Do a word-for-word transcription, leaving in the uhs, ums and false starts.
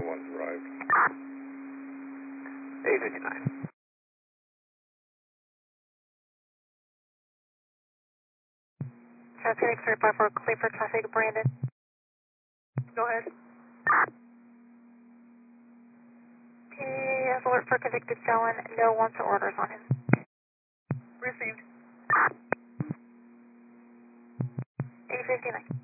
one's arrived. eight fifty-nine. Phoenix three five four, clear for traffic, Brandon. Go ahead. Okay, alert for convicted felon, no wants or orders on him. Received. eight fifty-nine.